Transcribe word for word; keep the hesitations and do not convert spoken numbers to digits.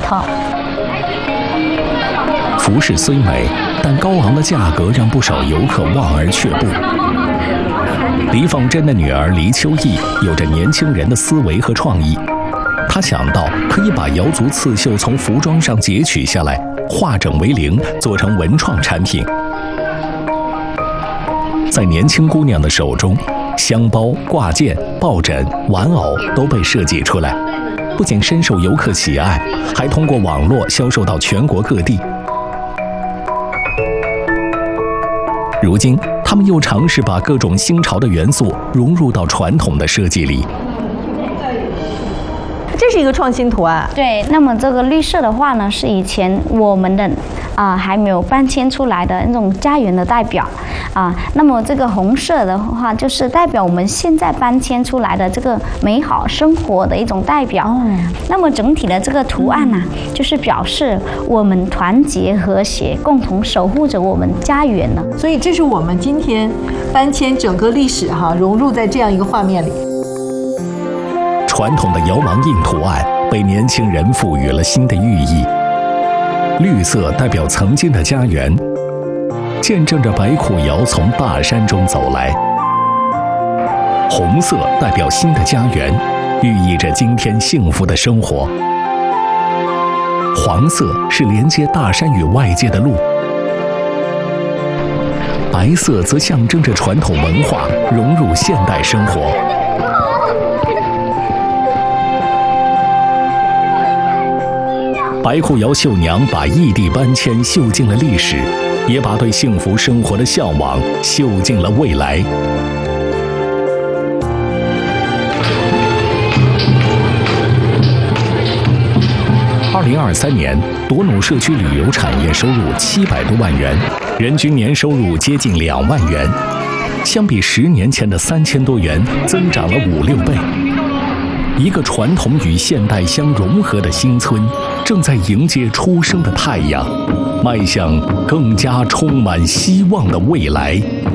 套。 服饰虽美，但高昂的价格让不少游客望而却步。黎凤珍的女儿黎秋意有着年轻人的思维和创意，她想到可以把瑶族刺绣从服装上截取下来，化整为零，做成文创产品。在年轻姑娘的手中，香包、挂件、抱枕、玩偶都被设计出来，不仅深受游客喜爱，还通过网络销售到全国各地。如今，他们又尝试把各种新潮的元素融入到传统的设计里。 这是一个创新图案。 对，那么这个绿色的话呢，是以前我们的啊、呃、还没有搬迁出来的那种家园的代表啊、呃。那么这个红色的话，就是代表我们现在搬迁出来的这个美好生活的一种代表。哦、那么整体的这个图案呢、啊，就是表示我们团结和谐，共同守护着我们家园呢。 所以这是我们今天搬迁整个历史哈、啊，融入在这样一个画面里。 传统的瑶王印图案被年轻人赋予了新的寓意。绿色代表曾经的家园，见证着白苦瑶从大山中走来；红色代表新的家园，寓意着今天幸福的生活；黄色是连接大山与外界的路；白色则象征着传统文化融入现代生活。白苦瑶绣娘把异地搬迁绣进了历史，也把对幸福生活的向往绣进了未来。二零二三年，朵努社区旅游产业收入七百多万元，人均年收入接近两万元，相比十年前的三千多元，增长了五六倍。一个传统与现代相融合的新村，正在迎接初升的太阳，迈向更加充满希望的未来。